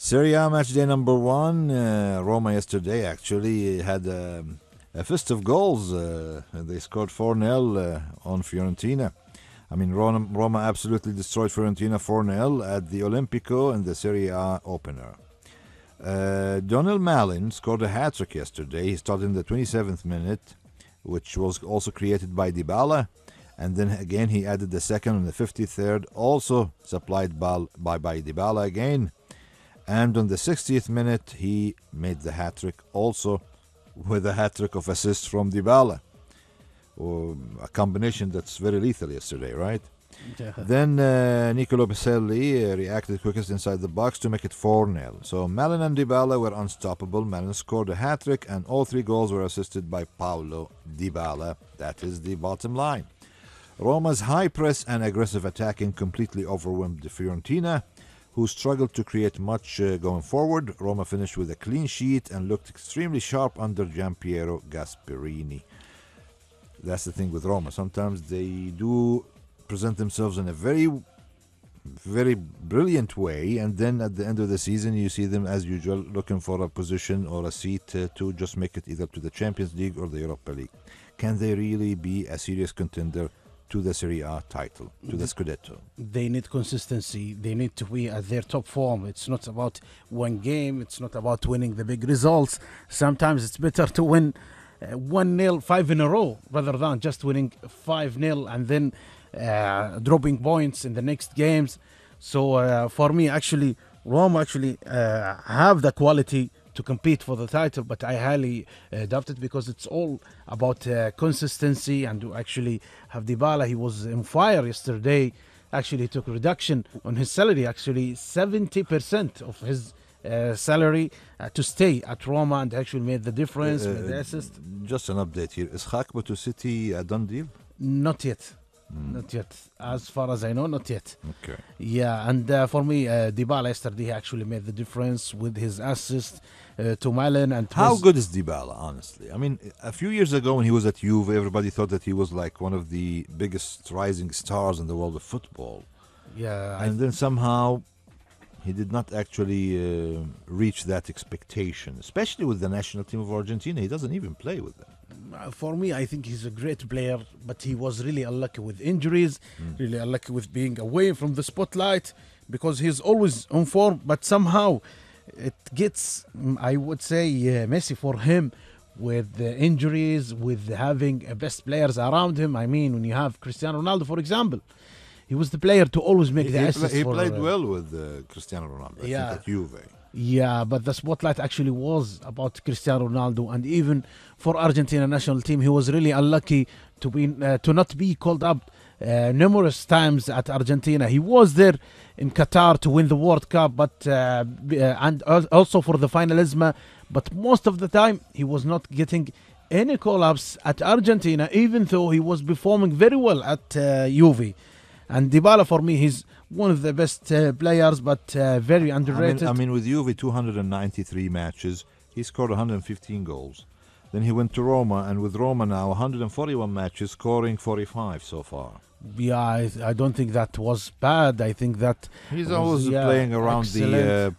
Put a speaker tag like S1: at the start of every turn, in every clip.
S1: Serie A match day number one. Roma yesterday actually had a fist of goals. They scored 4-0 on Fiorentina. I mean, Roma absolutely destroyed Fiorentina 4-0 at the Olimpico in the Serie A opener. Donald Malin scored a hat-trick yesterday. He started in the 27th minute, which was also created by Dybala. And then again he added the second on the 53rd, also supplied by Dybala again. And on the 60th minute, he made the hat-trick also with a hat-trick of assists from Dybala. A combination that's very lethal yesterday, right?
S2: Yeah.
S1: Then Nicolo Peselli reacted quickest inside the box to make it 4-0. So Malin and Dybala were unstoppable. Malin scored a hat-trick and all three goals were assisted by Paulo Dybala. That is the bottom line. Roma's high press and aggressive attacking completely overwhelmed the Fiorentina, who struggled to create much going forward. Roma finished with a clean sheet and looked extremely sharp under Giampiero Gasperini. That's the thing with Roma. Sometimes they do present themselves in a very, very brilliant way, and then at the end of the season you see them as usual looking for a position or a seat to just make it either to the Champions League or the Europa League. Can they really be a serious contender to the Serie A title, to the Scudetto?
S2: They need consistency. They need to be at their top form. It's not about one game. It's not about winning the big results. Sometimes it's better to win 1-0, 5 in a row, rather than just winning 5-0 and then dropping points in the next games. So for me, actually, Roma actually have the quality to compete for the title, but I highly doubt it because it's all about consistency. And to actually have Dybala, he was on fire yesterday. Actually, he took a reduction on his salary, actually 70% of his salary to stay at Roma, and actually made the difference with the assist.
S1: Just an update here. Is Hakpo to City a done deal?
S2: Not yet. Not yet. As far as I know, not yet.
S1: Okay.
S2: Yeah, and for me, Dybala yesterday actually made the difference with his assist to Malin. And
S1: How good is Dybala, honestly? I mean, a few years ago when he was at Juve, everybody thought that he was like one of the biggest rising stars in the world of football.
S2: Yeah,
S1: And then somehow he did not actually reach that expectation, especially with the national team of Argentina. He doesn't even play with them.
S2: for me, I think he's a great player, but he was really unlucky with injuries, really unlucky with being away from the spotlight, because he's always on form, but somehow it gets, I would say, messy for him with the injuries, with having best players around him. I mean, when you have Cristiano Ronaldo, for example, he was the player to always make the assists.
S1: He
S2: for,
S1: played well with Cristiano Ronaldo, I
S2: Yeah.
S1: think, at Juve.
S2: Yeah, but the spotlight actually was about Cristiano Ronaldo, and even for Argentina national team, he was really unlucky to not be called up numerous times at Argentina. He was there in Qatar to win the World Cup, but and also for the finalism, but most of the time he was not getting any call-ups at Argentina, even though he was performing very well at Juve. And Dybala, for me, he's one of the best players, but very underrated.
S1: I mean, with Juve, 293 matches, he scored 115 goals. Then he went to Roma, and with Roma now, 141 matches, scoring 45 so far.
S2: Yeah, I don't think that was bad. I think that
S1: He's
S2: was,
S1: always
S2: yeah,
S1: playing around
S2: excellent.
S1: the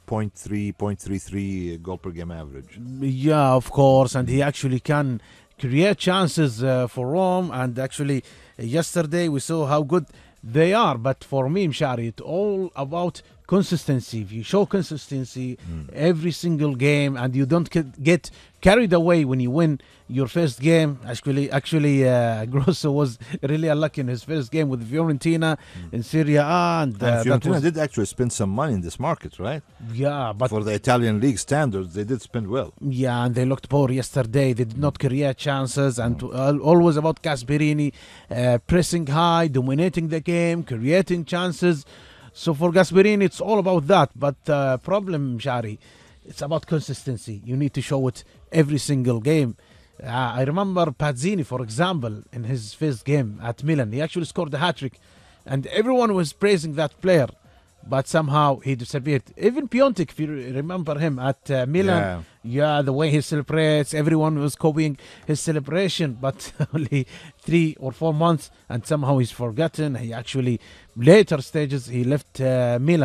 S1: 0.33 goal per game average.
S2: Yeah, of course, and he actually can create chances for Rome. And actually, yesterday we saw how good they are. But for me, Mshari, it's all about consistency. If you show consistency every single game, and you don't get carried away when you win your first game. Actually, Grosso was really unlucky in his first game with Fiorentina in Serie A, and that
S1: Fiorentina
S2: was,
S1: did actually spend some money in this market, right?
S2: yeah, but
S1: For the Italian league standards, they did spend well.
S2: yeah, and they looked poor yesterday. They did not create chances, and always about Gasperini pressing high, dominating the game, creating chances. So for Gasperini, it's all about that. But the problem, Shari, it's about consistency. You need to show it every single game. I remember Pazzini, for example, in his first game at Milan, he actually scored a hat-trick, and everyone was praising that player. But somehow he disappeared. Even Piontek, if you remember him at Milan, yeah, the way he celebrates, everyone was copying his celebration. But only 3 or 4 months, and somehow he's forgotten. He actually, later stages, he left Milan.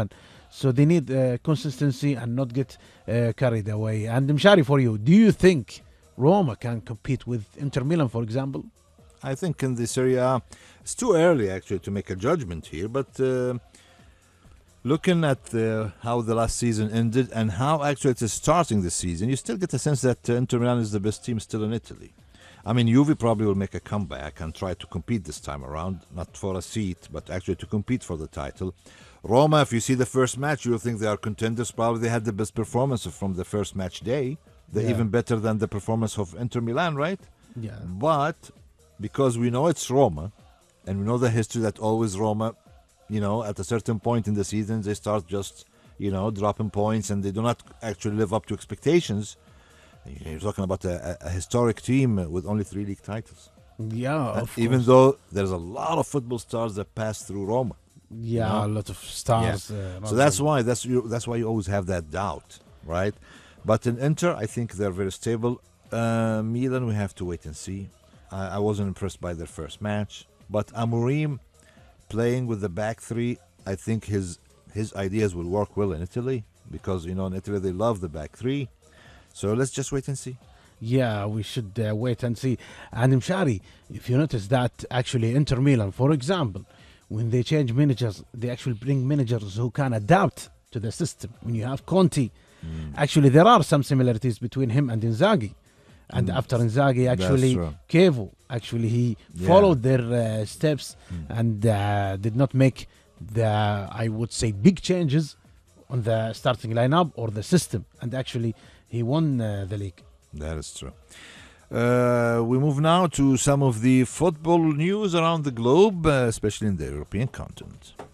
S2: So they need consistency and not get carried away. And Mshari, for you, do you think Roma can compete with Inter Milan, for example?
S1: I think in this area, it's too early actually to make a judgment here, but looking at how the last season ended and how actually it is starting this season, you still get a sense that Inter Milan is the best team still in Italy. I mean, Juve probably will make a comeback and try to compete this time around, not for a seat, but actually to compete for the title. Roma, if you see the first match, you'll think they are contenders. Probably they had the best performance from the first match day. They're even better than the performance of Inter Milan, right?
S2: Yeah.
S1: But because we know it's Roma, and we know the history that always Roma, at a certain point in the season, they start just, dropping points and they do not actually live up to expectations. You're talking about a historic team with only 3 league titles.
S2: Yeah, of
S1: Even
S2: course.
S1: though there's a lot of football stars that pass through Roma.
S2: Yeah, a lot of stars.
S1: So that's why you always have that doubt, right? But in Inter, I think they're very stable. Milan, we have to wait and see. I wasn't impressed by their first match, but Amorim playing with the back three, I think his ideas will work well in Italy because in Italy they love the back three. So let's just wait and see.
S2: Yeah, we should wait and see. And Mshari, if you notice that actually Inter Milan, for example, when they change managers, they actually bring managers who can adapt to the system. When you have Conte, actually there are some similarities between him and Inzaghi. And after Inzaghi, actually, Kevo, actually he followed their steps and did not make I would say, big changes on the starting lineup or the system. And actually, he won the league.
S1: That is true. We move now to some of the football news around the globe, especially in the European continent.